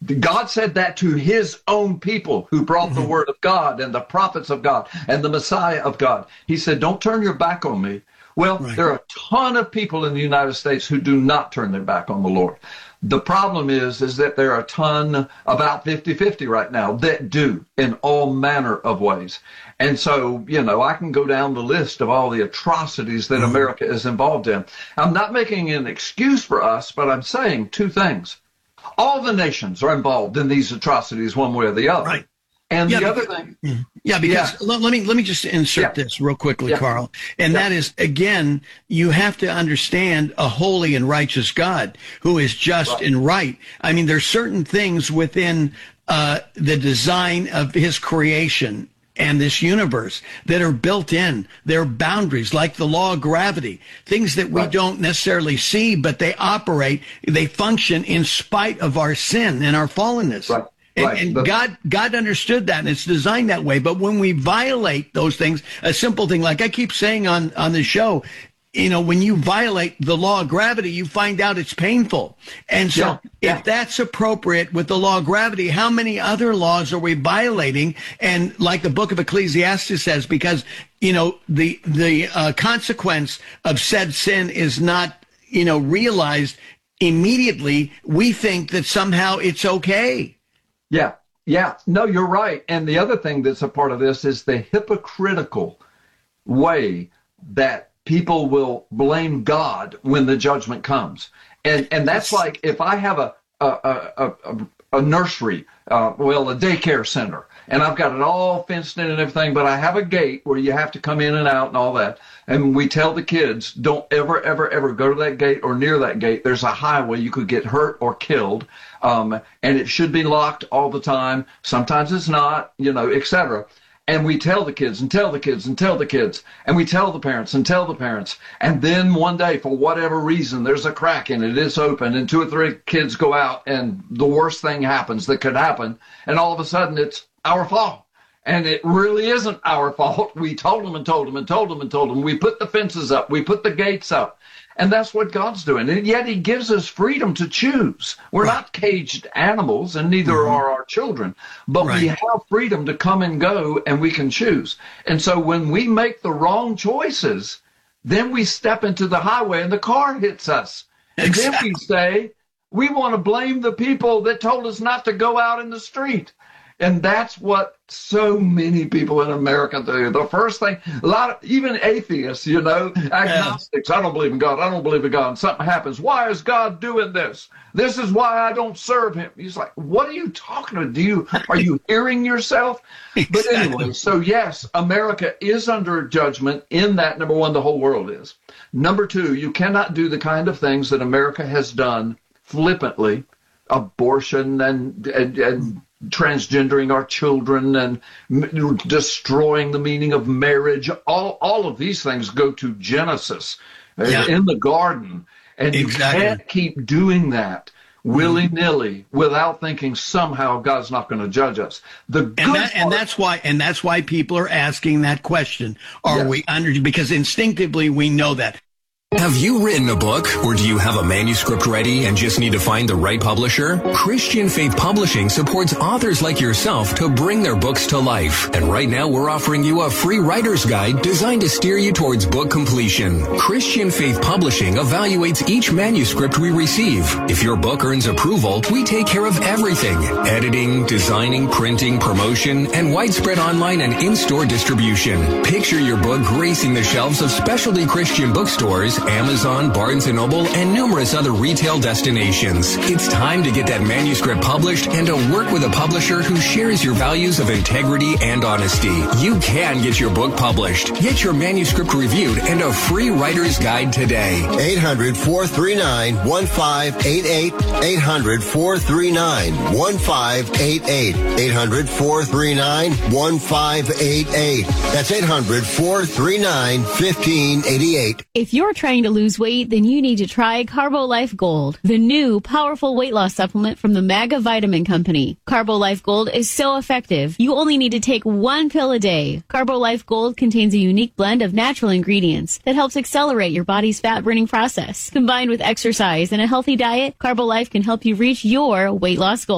God said that to his own people who brought the word of God and the prophets of God and the Messiah of God. He said, don't turn your back on me. Well, there are a ton of people in the United States who do not turn their back on the Lord. The problem is that there are a ton, about 50-50 right now, that do in all manner of ways. And so, I can go down the list of all the atrocities that America is involved in. I'm not making an excuse for us, but I'm saying two things. All the nations are involved in these atrocities one way or the other. Right. And the other thing. Let me just insert this real quickly, Carl. And that is, again, you have to understand a holy and righteous God who is just and right. I mean, there's certain things within the design of his creation and this universe that are built in. There are boundaries, like the law of gravity, things that we don't necessarily see, but they operate, they function in spite of our sin and our fallenness. Right. And God understood that, and it's designed that way. But when we violate those things, a simple thing, like I keep saying on the show, when you violate the law of gravity, you find out it's painful. And so if that's appropriate with the law of gravity, how many other laws are we violating? And like the book of Ecclesiastes says, because, the consequence of said sin is not, realized immediately, we think that somehow it's okay. Yeah. No, you're right. And the other thing that's a part of this is the hypocritical way that people will blame God when the judgment comes. And that's like if I have a nursery, a daycare center, and I've got it all fenced in and everything, but I have a gate where you have to come in and out and all that. And we tell the kids, don't ever, ever, ever go to that gate or near that gate. There's a highway. You could get hurt or killed. And it should be locked all the time. Sometimes it's not, etc. And we tell the kids and tell the kids and tell the kids. And we tell the parents and tell the parents. And then one day, for whatever reason, there's a crack in it. It's open and 2 or 3 kids go out and the worst thing happens that could happen. And all of a sudden it's our fault. And it really isn't our fault. We told them and told them and told them and told them. We put the fences up. We put the gates up. And that's what God's doing. And yet he gives us freedom to choose. We're not caged animals, and neither are our children. But we have freedom to come and go, and we can choose. And so when we make the wrong choices, then we step into the highway and the car hits us. And then we say, we want to blame the people that told us not to go out in the street. And that's what so many people in America do. The first thing, even atheists, agnostics, I don't believe in God. I don't believe in God. And something happens. Why is God doing this? This is why I don't serve him. He's like, what are you talking about? Are you hearing yourself? But anyway, so yes, America is under judgment in that, number one, the whole world is. Number two, you cannot do the kind of things that America has done flippantly, abortion and transgendering our children and destroying the meaning of marriage. All of these things go to Genesis in the garden. And you can't keep doing that willy-nilly without thinking somehow God's not going to judge us. That's why people are asking that question. Are we under? Because instinctively we know that. Have you written a book, or do you have a manuscript ready and just need to find the right publisher? Christian Faith Publishing supports authors like yourself to bring their books to life. And right now we're offering you a free writer's guide designed to steer you towards book completion. Christian Faith Publishing evaluates each manuscript we receive. If your book earns approval, we take care of everything: editing, designing, printing, promotion, and widespread online and in-store distribution. Picture your book gracing the shelves of specialty Christian bookstores, Amazon, Barnes & Noble, and numerous other retail destinations. It's time to get that manuscript published and to work with a publisher who shares your values of integrity and honesty. You can get your book published, get your manuscript reviewed, and a free writer's guide today. 800-439-1588. 800-439-1588. 800-439-1588. That's 800-439-1588. If you're trying to lose weight, then you need to try CarboLife Gold, the new powerful weight loss supplement from the MAGA Vitamin Company. CarboLife Gold is so effective, you only need to take 1 pill a day. CarboLife Gold contains a unique blend of natural ingredients that helps accelerate your body's fat-burning process. Combined with exercise and a healthy diet, CarboLife can help you reach your weight loss goal.